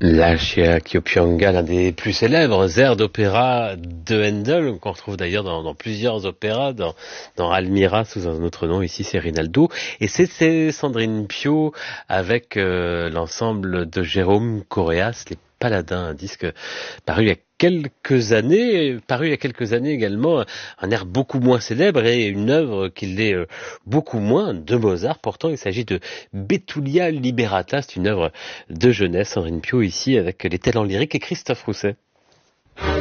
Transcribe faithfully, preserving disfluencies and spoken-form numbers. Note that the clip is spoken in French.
La Scia Chiopianga, l'un des plus célèbres airs d'opéra de Handel, qu'on retrouve d'ailleurs dans, dans plusieurs opéras, dans, dans Almira sous un autre nom, ici c'est Rinaldo, et c'est, c'est Sandrine Pio avec euh, l'ensemble de Jérôme Correas, les Paladins, un disque paru il y a quelques années, paru il y a quelques années également, un air beaucoup moins célèbre et une œuvre qui l'est beaucoup moins de Mozart. Pourtant, il s'agit de Betulia Liberata, c'est une œuvre de jeunesse. Sandrine Pio ici avec les talents lyriques et Christophe Rousset.